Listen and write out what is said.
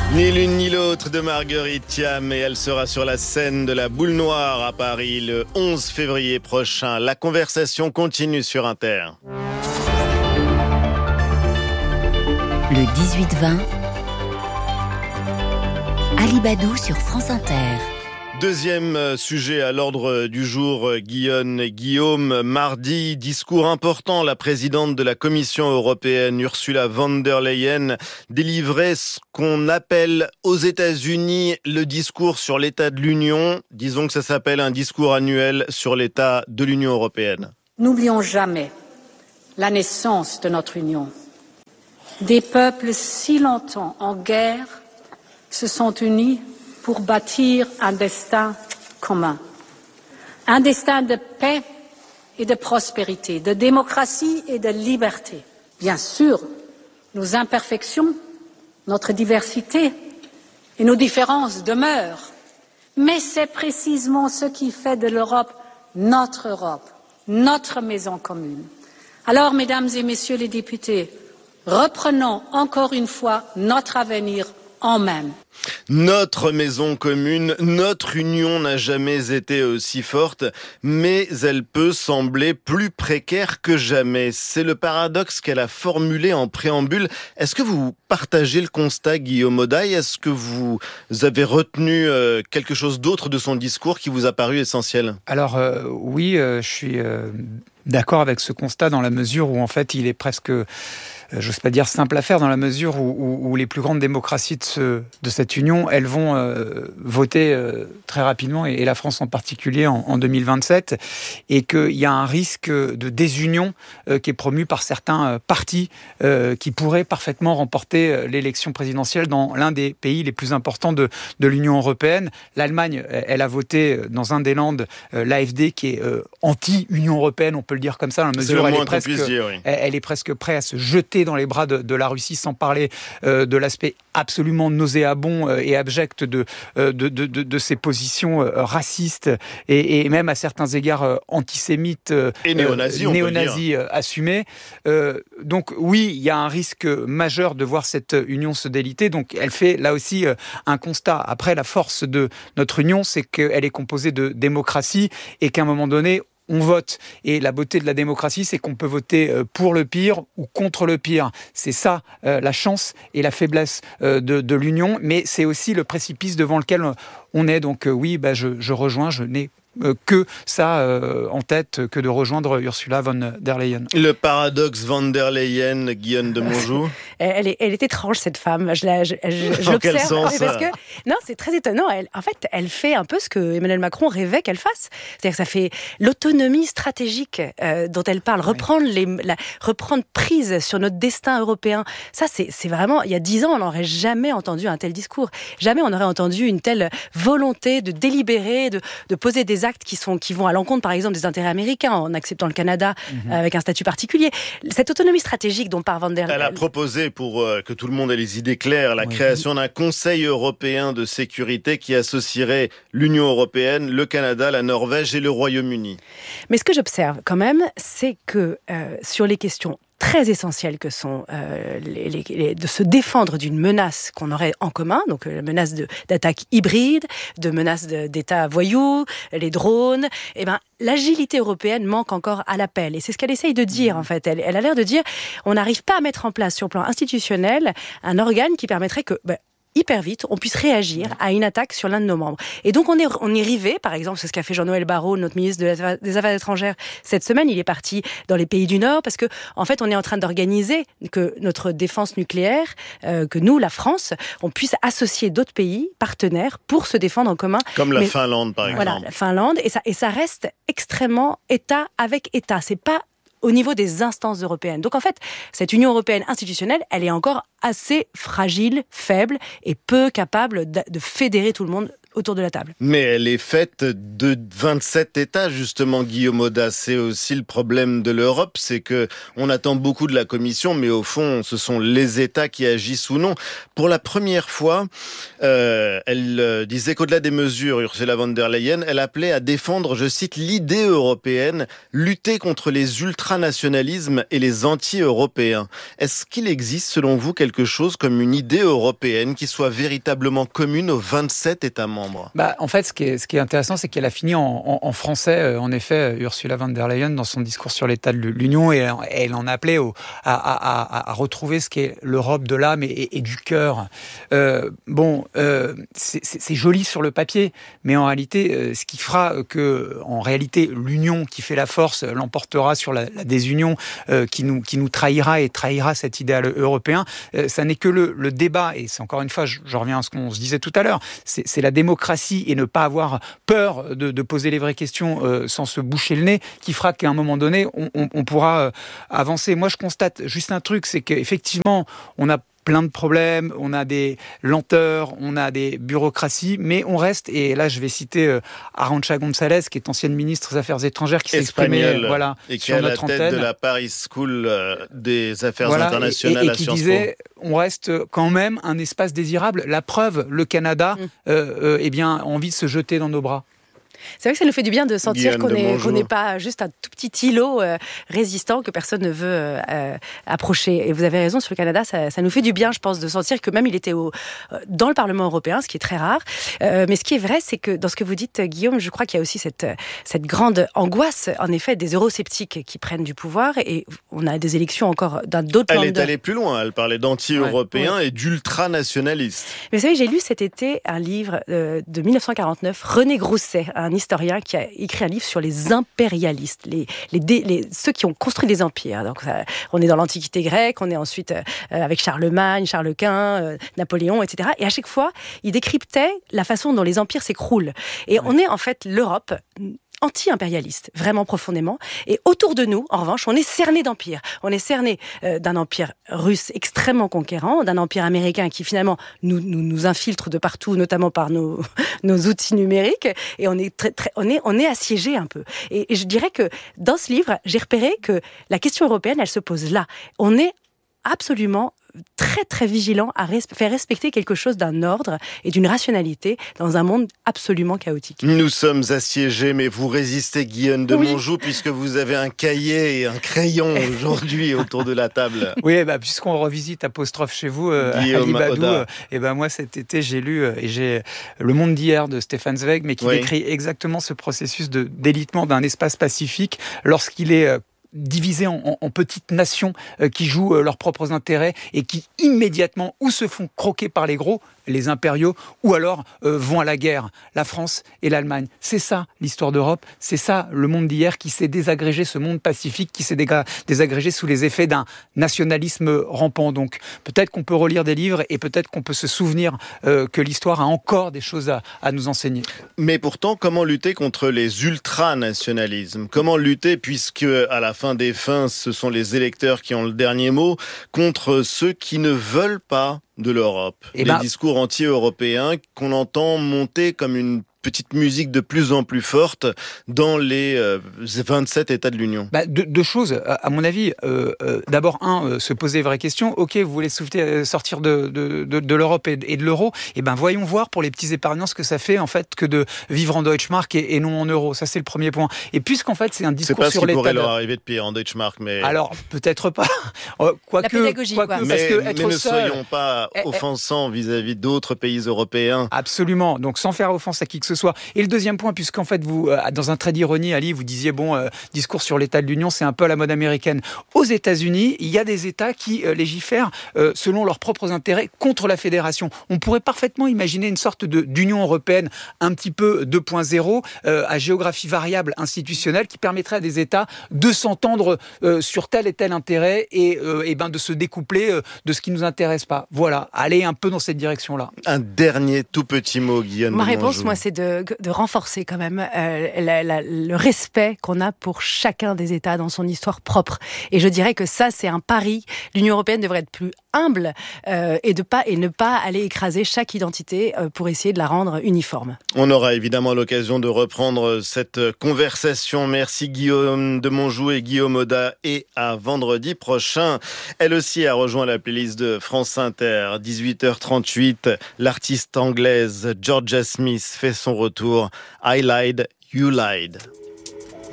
Ni l'une ni l'autre de Marguerite Thiam, et elle sera sur la scène de la Boule Noire à Paris le 11 février prochain. La conversation continue sur Inter. Le 18-20, Alibadou sur France Inter. Deuxième sujet à l'ordre du jour, Guillaume. Mardi, discours important, la présidente de la Commission européenne, Ursula von der Leyen, délivrait ce qu'on appelle aux États-Unis le discours sur l'état de l'Union. Disons que ça s'appelle un discours annuel sur l'état de l'Union européenne. N'oublions jamais la naissance de notre Union. Des peuples si longtemps en guerre se sont unis pour bâtir un destin commun. Un destin de paix et de prospérité, de démocratie et de liberté. Bien sûr, nos imperfections, notre diversité et nos différences demeurent. Mais c'est précisément ce qui fait de l'Europe, notre maison commune. Alors, mesdames et messieurs les députés, reprenons encore une fois notre avenir en main. Notre maison commune, notre union n'a jamais été aussi forte, mais elle peut sembler plus précaire que jamais. C'est le paradoxe qu'elle a formulé en préambule. Est-ce que vous partagez le constat, Guillaume Odaille ? Est-ce que vous avez retenu quelque chose d'autre de son discours qui vous a paru essentiel ? Alors oui, je suis d'accord avec ce constat dans la mesure où en fait il est presque... j'ose pas dire simple à faire, dans la mesure où les plus grandes démocraties de cette union, elles vont voter très rapidement, et la France en particulier en 2027, et qu'il y a un risque de désunion qui est promu par certains partis qui pourraient parfaitement remporter l'élection présidentielle dans l'un des pays les plus importants de l'Union européenne. L'Allemagne, elle a voté dans un des Landes l'AfD qui est anti-Union européenne, on peut le dire comme ça, dans la mesure où elle est presque prête à se jeter dans les bras de la Russie, sans parler de l'aspect absolument nauséabond et abject de ses positions racistes et même à certains égards antisémites et néo-nazis assumés. Donc oui, il y a un risque majeur de voir cette union se déliter. Donc elle fait là aussi un constat. Après, la force de notre union, c'est qu'elle est composée de démocratie et qu'à un moment donné, on vote. Et la beauté de la démocratie, c'est qu'on peut voter pour le pire ou contre le pire. C'est ça, la chance et la faiblesse de l'Union, mais c'est aussi le précipice devant lequel on est. Donc oui, je rejoins, je n'ai que ça en tête, que de rejoindre Ursula von der Leyen. Le paradoxe von der Leyen, Guillaume de Monjou. Elle est étrange, cette femme. Je Dans quel l'observe. sens Parce que, non, c'est très étonnant. Elle fait un peu ce que Emmanuel Macron rêvait qu'elle fasse. C'est-à-dire que ça fait l'autonomie stratégique dont elle parle, reprendre prise sur notre destin européen. Ça, c'est vraiment, il y a 10 ans, on n'aurait jamais entendu un tel discours. Jamais on aurait entendu une telle volonté de délibérer, de poser des actes qui vont à l'encontre, par exemple, des intérêts américains, en acceptant le Canada avec un statut particulier. Cette autonomie stratégique dont parle von der Leyen... Elle a proposé, pour que tout le monde ait les idées claires, la création d'un Conseil européen de sécurité qui associerait l'Union européenne, le Canada, la Norvège et le Royaume-Uni. Mais ce que j'observe quand même, c'est que sur les questions très essentielles que sont de se défendre d'une menace qu'on aurait en commun, donc la menace d'attaque hybride, de menace d'État voyous, les drones, l'agilité européenne manque encore à l'appel. Et c'est ce qu'elle essaye de dire, en fait. Elle a l'air de dire, on n'arrive pas à mettre en place, sur le plan institutionnel, un organe qui permettrait que... hyper vite, on puisse réagir à une attaque sur l'un de nos membres. Et donc on est rivé, par exemple, c'est ce qu'a fait Jean-Noël Barrot, notre ministre des Affaires étrangères, cette semaine. Il est parti dans les pays du Nord parce que, en fait, on est en train d'organiser que notre défense nucléaire, que nous, la France, on puisse associer d'autres pays partenaires pour se défendre en commun. Comme la Finlande, par exemple. Voilà, la Finlande, et ça reste extrêmement État avec État. C'est pas au niveau des instances européennes. Donc en fait, cette Union européenne institutionnelle, elle est encore assez fragile, faible et peu capable de fédérer tout le monde autour de la table. Mais elle est faite de 27 États, justement, Guillaume Audas. C'est aussi le problème de l'Europe, c'est que on attend beaucoup de la Commission, mais au fond, ce sont les États qui agissent ou non. Pour la première fois, elle disait qu'au-delà des mesures, Ursula von der Leyen, elle appelait à défendre, je cite, l'idée européenne, lutter contre les ultranationalismes et les anti-européens. Est-ce qu'il existe, selon vous, quelque chose comme une idée européenne qui soit véritablement commune aux 27 États membres? En fait, ce qui est intéressant, c'est qu'elle a fini en français, en effet, Ursula von der Leyen, dans son discours sur l'état de l'Union, et elle en a appelé à retrouver ce qu'est l'Europe de l'âme et du cœur. C'est joli sur le papier, mais en réalité, ce qui fera que, en réalité, l'union qui fait la force l'emportera sur la désunion qui nous trahira et trahira cet idéal européen. Ça n'est que le débat, et c'est encore une fois, je reviens à ce qu'on se disait tout à l'heure, c'est la démocratie et ne pas avoir peur de poser les vraies questions sans se boucher le nez qui fera qu'à un moment donné, on pourra avancer. Moi, je constate juste un truc, c'est qu'effectivement, on a plein de problèmes, on a des lenteurs, on a des bureaucraties, mais on reste, et là je vais citer Arantxa González, qui est ancienne ministre des Affaires étrangères, qui s'est exprimée et qui sur est à notre la tête antenne. de la Paris School des Affaires internationales et à qui Sciences disait, Po. on reste quand même un espace désirable. La preuve, le Canada a envie de se jeter dans nos bras. C'est vrai que ça nous fait du bien de sentir Guillaume qu'on n'est pas juste un tout petit îlot résistant que personne ne veut approcher. Et vous avez raison, sur le Canada, ça nous fait du bien, je pense, de sentir que même il était dans le Parlement européen, ce qui est très rare. Mais ce qui est vrai, c'est que dans ce que vous dites, Guillaume, je crois qu'il y a aussi cette grande angoisse, en effet, des eurosceptiques qui prennent du pouvoir. Et on a des élections encore dans d'autres Elle est allée plus loin, elle parlait d'anti-européens et d'ultranationalistes. Mais vous savez, j'ai lu cet été un livre de 1949, René Grousset, un historien qui a écrit un livre sur les impérialistes, ceux qui ont construit des empires. Donc, on est dans l'Antiquité grecque, on est ensuite avec Charlemagne, Charles Quint, Napoléon, etc. Et à chaque fois, il décryptait la façon dont les empires s'écroulent. Et on est en fait l'Europe anti-impérialiste, vraiment profondément. Et autour de nous, en revanche, on est cerné d'empires. On est cerné d'un empire russe extrêmement conquérant, d'un empire américain qui finalement nous infiltre de partout, notamment par nos outils numériques. Et on est assiégé un peu. Et je dirais que dans ce livre, j'ai repéré que la question européenne, elle se pose là. On est absolument très très vigilant à faire respecter quelque chose d'un ordre et d'une rationalité dans un monde absolument chaotique. Nous sommes assiégés, mais vous résistez, Guillaume de Montjoux, puisque vous avez un cahier et un crayon aujourd'hui autour de la table. Oui, puisqu'on revisite apostrophe chez vous, Ali Badou, moi cet été j'ai lu j'ai Le Monde d'hier de Stefan Zweig, mais qui décrit exactement ce processus d'élitement d'un espace pacifique lorsqu'il est divisés en petites nations qui jouent leurs propres intérêts et qui immédiatement ou se font croquer par les gros, les impériaux, ou alors vont à la guerre, la France et l'Allemagne. C'est ça l'histoire d'Europe, c'est ça le monde d'hier qui s'est désagrégé, ce monde pacifique qui s'est désagrégé sous les effets d'un nationalisme rampant. Donc peut-être qu'on peut relire des livres et peut-être qu'on peut se souvenir que l'histoire a encore des choses à nous enseigner. Mais pourtant, comment lutter contre les ultranationalismes ? Comment lutter, puisque à la fin des fins, ce sont les électeurs qui ont le dernier mot, contre ceux qui ne veulent pas de l'Europe. Les discours anti-européens qu'on entend monter comme une petite musique de plus en plus forte dans les 27 États de l'Union. Deux choses, à mon avis. D'abord, se poser les vraies questions. Ok, vous voulez sortir de l'Europe et de l'euro. Voyons voir pour les petits épargnants ce que ça fait en fait que de vivre en Deutschmark et non en euro. Ça, c'est le premier point. Et puisqu'en fait, c'est un discours sur l'état. C'est pas ce qui pourrait leur arriver de pire en Deutschmark, mais... Alors, peut-être pas. La pédagogie, quoi. Mais ne soyons pas offensants vis-à-vis d'autres pays européens. Absolument. Donc, sans faire offense à qui que ce soit. Et le deuxième point, puisqu'en fait, vous, dans un trait d'ironie, Ali, vous disiez, discours sur l'état de l'Union, c'est un peu à la mode américaine. Aux États-Unis, il y a des États qui légifèrent selon leurs propres intérêts contre la fédération. On pourrait parfaitement imaginer une sorte d'Union européenne un petit peu 2.0 à géographie variable institutionnelle qui permettrait à des États de s'entendre sur tel et tel intérêt et de se découpler de ce qui ne nous intéresse pas. Voilà, aller un peu dans cette direction-là. Un dernier tout petit mot, Guillaume. Ma réponse, moi, c'est de renforcer quand même le respect qu'on a pour chacun des États dans son histoire propre. Et je dirais que ça, c'est un pari. L'Union européenne devrait être plus humble et ne pas aller écraser chaque identité pour essayer de la rendre uniforme. On aura évidemment l'occasion de reprendre cette conversation. Merci Guillaume de Monjou et Guillaume Oda, et à vendredi prochain. Elle aussi a rejoint la playlist de France Inter. 18h38, l'artiste anglaise Georgia Smith fait son retour. I lied, you lied.